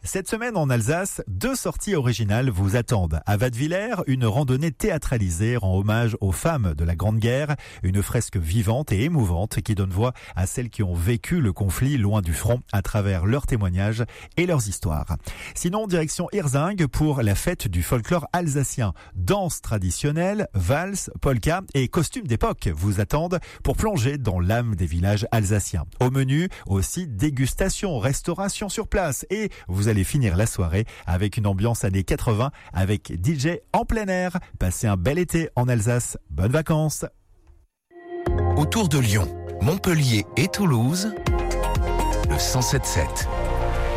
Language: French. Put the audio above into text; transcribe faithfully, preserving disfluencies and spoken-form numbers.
Cette semaine en Alsace, deux sorties originales vous attendent. À Wattwiller, une randonnée théâtralisée rend hommage aux femmes de la Grande Guerre, une fresque vivante et émouvante qui donne voix à celles qui ont vécu le conflit loin du front à travers leurs témoignages et leurs histoires. Sinon, direction Hirzing pour la fête du folklore alsacien. Danse traditionnelle, valse, polka et costumes d'époque vous attendent pour plonger dans l'âme des villages alsaciens. Au menu, aussi dégustation, restauration sur place et vous allez finir la soirée avec une ambiance années quatre-vingts avec D J en plein air. Passez un bel été en Alsace. Bonnes vacances. Autour de Lyon, Montpellier et Toulouse, le cent sept sept.